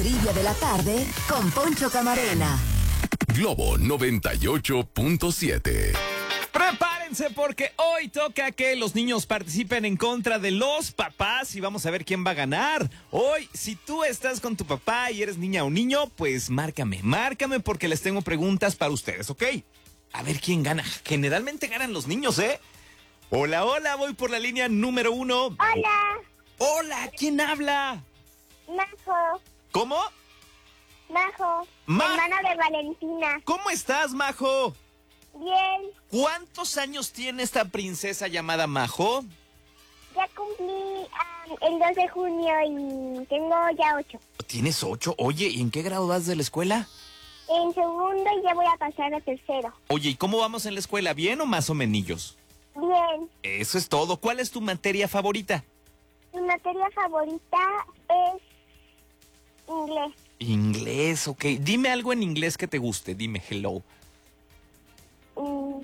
Trivia de la tarde con Poncho Camarena. Globo 98.7. Prepárense porque hoy toca que los niños participen en contra de los papás y vamos a ver quién va a ganar. Hoy, si tú estás con tu papá y eres niña o niño, pues márcame porque les tengo preguntas para ustedes, ¿ok? A ver quién gana. Generalmente ganan los niños, ¿eh? Hola, voy por la línea número 1. Hola, Hola, ¿quién habla? Majo. ¿Cómo? Majo, hermana de Valentina. ¿Cómo estás, Majo? Bien, ¿Cuántos años tiene esta princesa llamada Majo? ya cumplí el 2 de junio y tengo ya 8. ¿Tienes 8? Oye, ¿y en qué grado vas de la escuela? En segundo y ya voy a pasar a tercero. Oye, ¿y cómo vamos en la escuela? ¿Bien o más o menos? Bien, Eso es todo. ¿Cuál es tu materia favorita? mi materia favorita es inglés. Inglés, ok. Dime algo en inglés que te guste. Dime hello. Mm,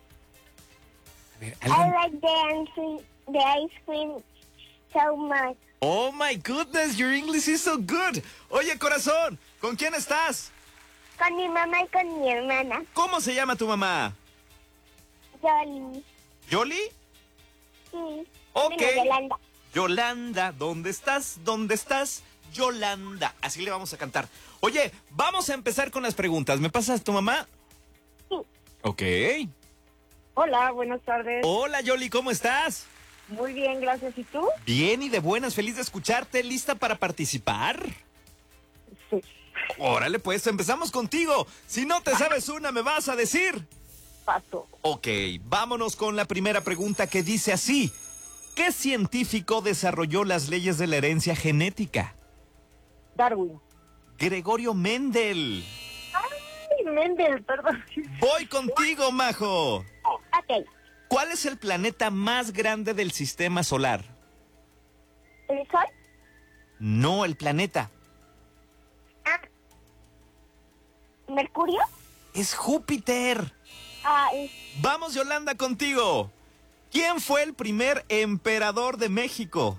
A ver, I algo. like the ice cream so much. Oh my goodness, your English is so good. Oye, corazón, ¿con quién estás? Con mi mamá y con mi hermana. ¿Cómo se llama tu mamá? Yoli. ¿Yoli? Sí. Ok. Bueno, Yolanda. Yolanda, ¿dónde estás? ¿Dónde estás? Yolanda. Así le vamos a cantar. Oye, vamos a empezar con las preguntas. ¿Me pasas tu mamá? Sí. Ok. Hola, buenas tardes. Hola, Yoli, ¿cómo estás? Muy bien, gracias. ¿Y tú? Bien y de buenas, feliz de escucharte. ¿Lista para participar? Sí. Órale, pues empezamos contigo. Si no te sabes una, me vas a decir. Paso. Ok, vámonos con la primera pregunta que dice así. ¿Qué científico desarrolló las leyes de la herencia genética? Darwin. Gregorio Mendel. Ay, Mendel, perdón. Voy contigo, Majo. Ok. ¿Cuál es el planeta más grande del sistema solar? ¿El sol? No, el planeta. Ah. ¿Mercurio? Es Júpiter. Ah, Vamos, Yolanda, contigo. ¿Quién fue el primer emperador de México?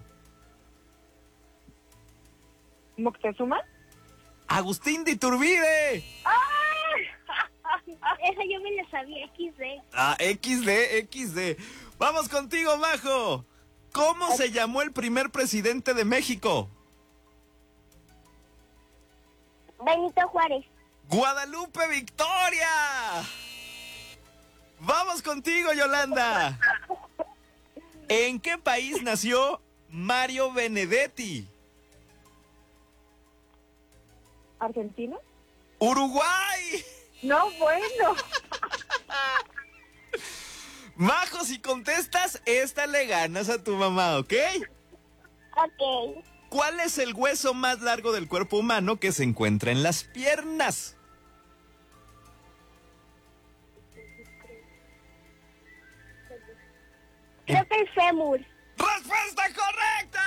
¿Moctezuma? Agustín de Iturbide. Esa yo me la sabía, XD. Ah, XD. Vamos contigo, Majo. ¿Cómo se llamó el primer presidente de México? Benito Juárez. Guadalupe Victoria. Vamos contigo, Yolanda. ¿En qué país nació Mario Benedetti? ¿Argentina? Uruguay. No, bueno. Majo, si contestas, esta le ganas a tu mamá, ¿ok? Ok. ¿Cuál es el hueso más largo del cuerpo humano que se encuentra en las piernas? Creo que el fémur. ¡Respuesta correcta!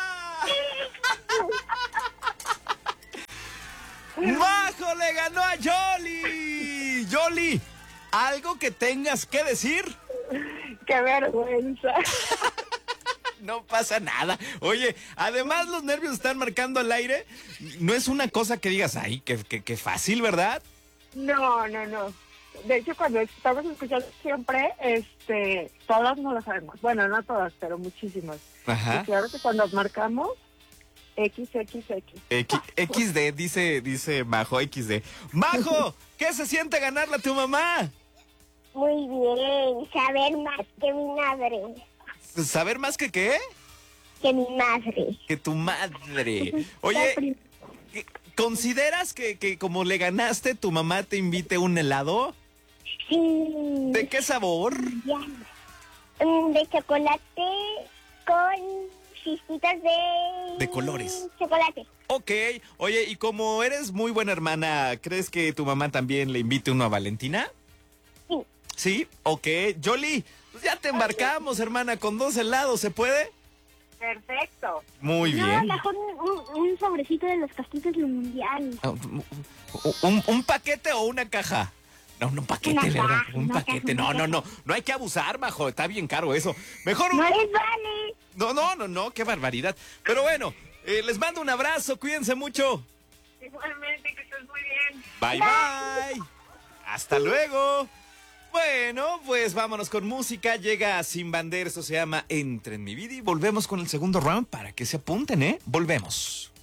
¡Majo le ganó a Yoli! Yoli, ¿algo que tengas que decir? Qué vergüenza. No pasa nada. Oye, además los nervios están marcando al aire. No es una cosa que digas, ay, qué fácil, ¿verdad? No. De hecho, cuando estamos escuchando siempre, todas no lo sabemos. Bueno, no todas, pero muchísimas. Ajá. Y claro que cuando marcamos, XXX. XD, dice Majo, XD. Majo, ¿qué se siente ganarle a tu mamá? Muy bien. Saber más que mi madre. ¿Saber más que qué? Que mi madre. Que tu madre. Oye, ¿consideras que como le ganaste, tu mamá te invite un helado? Sí. ¿De qué sabor? Ya. De chocolate con chispitas De colores. Chocolate. Ok, oye, y como eres muy buena hermana, ¿crees que tu mamá también le invite uno a Valentina? Sí. ¿Sí? Ok, Yoli, pues ya te embarcamos, hermana, con 2 helados, ¿se puede? Perfecto. Muy No, bien. mejor un sobrecito de los casquitos del mundial. ¿Un paquete o una caja? No, un paquete, Una ¿verdad? caja, Un una paquete. caja, una No hay que abusar, Majo, está bien caro eso. Mejor un... No les vale. No, qué barbaridad. Pero bueno, les mando un abrazo, cuídense mucho. Igualmente, que estés muy bien. Bye, bye. Hasta luego. Bueno, pues vámonos con música. Llega Sin Bandera, esto se llama Entra en mi vida y volvemos con el segundo round para que se apunten, ¿eh? Volvemos.